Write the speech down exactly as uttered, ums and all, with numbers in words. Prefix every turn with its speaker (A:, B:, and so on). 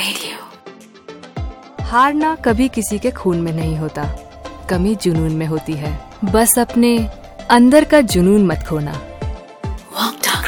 A: Radio. हारना कभी किसी के खून में नहीं होता, कमी जुनून में होती है। बस अपने अंदर का जुनून मत खोना।
B: Walk Talk